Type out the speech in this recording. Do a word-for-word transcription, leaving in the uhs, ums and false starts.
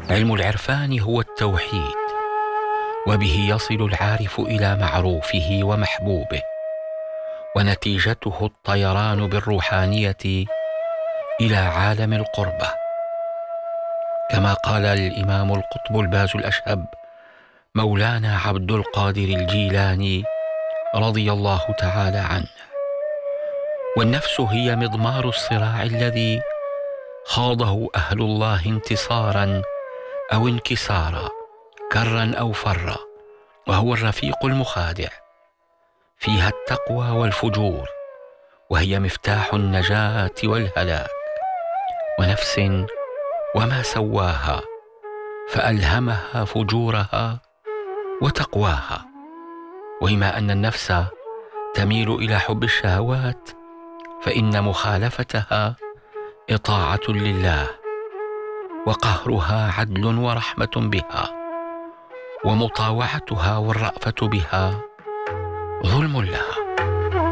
علم العرفان هو التوحيد، وبه يصل العارف إلى معروفه ومحبوبه، ونتيجته الطيران بالروحانية إلى عالم القربة، كما قال الإمام القطب الباز الأشهب مولانا عبد القادر الجيلاني رضي الله تعالى عنه: والنفس هي مضمار الصراع الذي خاضه أهل الله انتصارا أو انكسارا، كرا أو فرا، وهو الرفيق المخادع، فيها التقوى والفجور، وهي مفتاح النجاة والهلاك. ونفس وما سواها فألهمها فجورها وتقواها. وبما أن النفس تميل إلى حب الشهوات، فإن مخالفتها إطاعة لله، وقهرها عدل ورحمة بها، ومطاوعتها والرأفة بها ظلم لها.